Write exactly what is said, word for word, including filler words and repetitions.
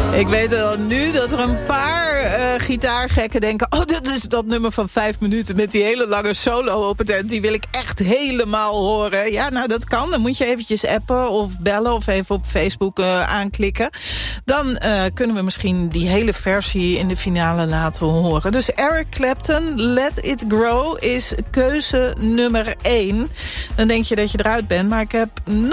Ik weet al nu dat er een paar uh, gitaargekken denken... oh, dat is dat nummer van vijf minuten met die hele lange solo op het eind. Die wil ik echt helemaal horen. Ja, nou, dat kan. Dan moet je eventjes appen of bellen of even op Facebook uh, aanklikken. Dan uh, kunnen we misschien die hele versie in de finale laten horen. Dus Eric Clapton, Let It Grow, is keuze nummer één. Dan denk je dat je eruit bent, maar ik heb